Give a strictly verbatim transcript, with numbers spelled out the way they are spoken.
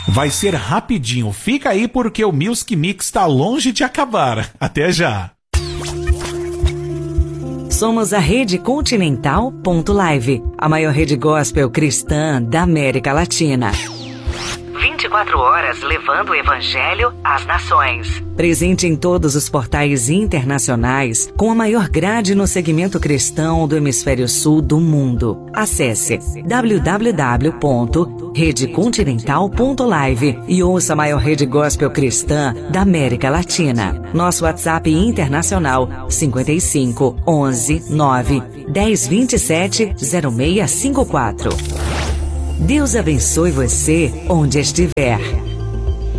Vai ser rapidinho. Fica aí porque o Music Mix tá longe de acabar. Até já. Somos a Rede Continental ponto live, a maior rede gospel cristã da América Latina. vinte e quatro horas levando o evangelho às nações. Presente em todos os portais internacionais, com a maior grade no segmento cristão do hemisfério sul do mundo. Acesse w w w ponto rede continental ponto live e ouça a maior rede gospel cristã da América Latina. Nosso WhatsApp internacional cinquenta e cinco, onze, nove, dez, vinte e sete, zero seis cinco quatro. Deus abençoe você onde estiver.